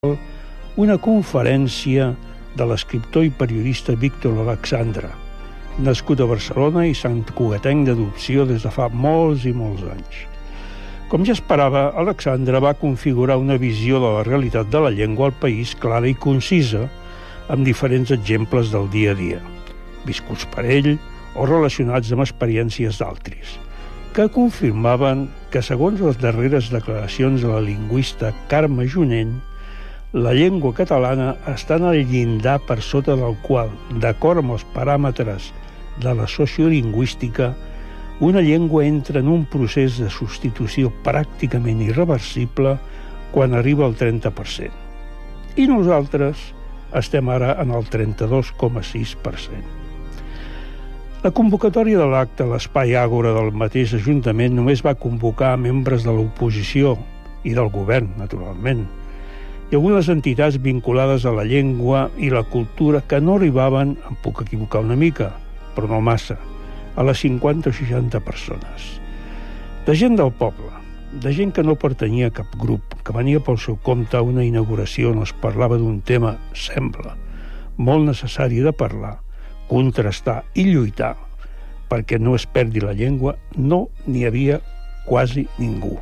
una conferència de l'escriptor i periodista Víctor Alexandre, nascut a Barcelona i santcugatenc d'adopció des de fa molts i molts anys. Com ja esperava, Alexandre va configurar una visió de la realitat de la llengua al país clara i concisa, amb diferents exemples del dia a dia, viscuts per ell o relacionats amb experiències d'altris, que confirmaven que, segons les darreres declaracions de la lingüista Carme Junyent, la llengua catalana està en el llindar per sota del qual, d'acord amb els paràmetres de la sociolingüística, una llengua entra en un procés de substitució pràcticament irreversible quan arriba al 30%. I nosaltres estem ara en el 32,6%. La convocatòria de l'acte a l'Espai Àgora del mateix Ajuntament només va convocar membres de l'oposició i del govern, naturalment, i algunes entitats vinculades a la llengua i la cultura que no arribaven, em puc equivocar una mica, però no massa, a les 50 o 60 persones. De gent del poble, de gent que no pertanyia a cap grup, que venia pel seu compte a una inauguració on es parlava d'un tema, sembla, molt necessari de parlar, contrastar i lluitar perquè no es perdi la llengua, no n'hi havia quasi ningú.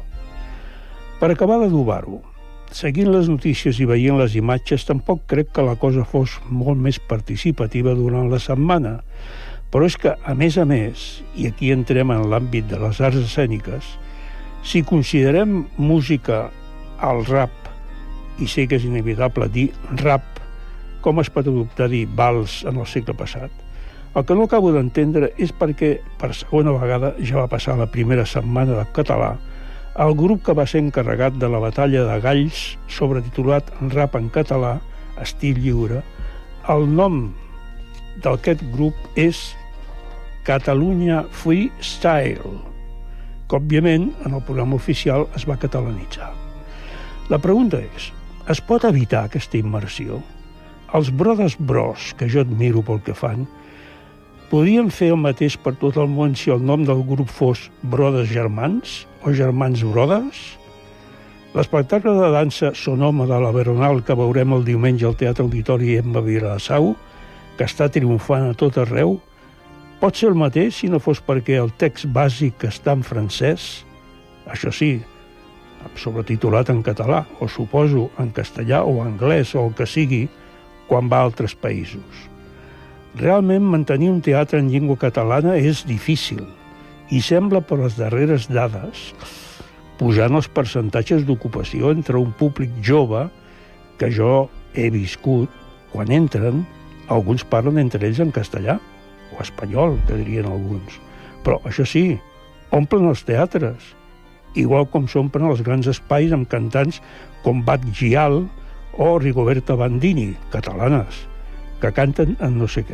Per acabar d'adobar-ho, seguint les notícies i veient les imatges, tampoc crec que la cosa fos molt més participativa durant la setmana, però és que, a més, i aquí entrem en l'àmbit de les arts escèniques, si considerem música al rap, i sé que és inevitable dir rap, com es pot adoptar dir vals en el segle passat? El que no acabo d'entendre és perquè, per segona vegada, ja va passar la primera setmana del català, el grup que va ser encarregat de la batalla de galls, sobretitulat Rap en català, estil lliure, el nom d'aquest grup és Catalunya Freestyle, que, òbviament, en el programa oficial es va catalanitzar. La pregunta és, es pot evitar aquesta immersió? Els Brothers Bros, que jo admiro pel que fan, podrien fer el mateix per tot el món si el nom del grup fos Brothers Germans o Germans Brothers? L'espectacle de dansa Sonoma de la Veronal que veurem el diumenge al Teatre Auditori Emma Vilassau, que està triomfant a tot arreu, pot ser el mateix si no fos perquè el text bàsic està en francès, això sí, sobretitulat en català, o suposo en castellà o anglès o el que sigui, quan va a altres països. Realment mantenir un teatre en llengua catalana és difícil i sembla, per les darreres dades, pujant els percentatges d'ocupació entre un públic jove que jo he viscut. Quan entren, alguns parlen entre ells en castellà o espanyol, que dirien alguns. Però, això sí, omplen els teatres, igual com s'omplen els grans espais amb cantants com Bat Gial o Rigoberta Bandini, catalanes, que canten en no sé què.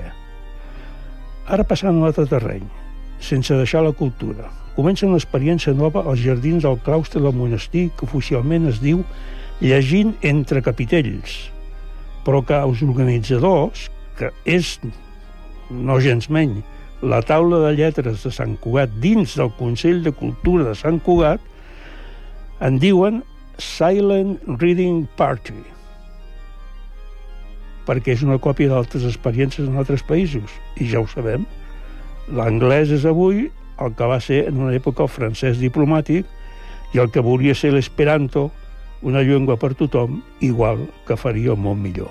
Ara passant a un altre terreny, sense deixar la cultura, comença una experiència nova als jardins del claustre del monestir que oficialment es diu Llegint entre capitells, però que els organitzadors, que és no gens menys la taula de lletres de Sant Cugat dins del Consell de Cultura de Sant Cugat, en diuen Silent Reading Party, perquè és una còpia d'altres experiències en altres països. I ja ho sabem, l'anglès és avui el que va ser en una època el francès diplomàtic i el que volia ser l'esperanto, una llengua per tothom, igual que faria el món millor.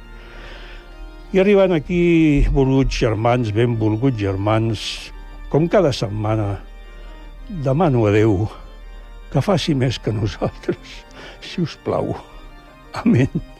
I arribant aquí, volguts germans, benvolguts germans, com cada setmana, demano a Déu que faci més que nosaltres, si us plau. Amén.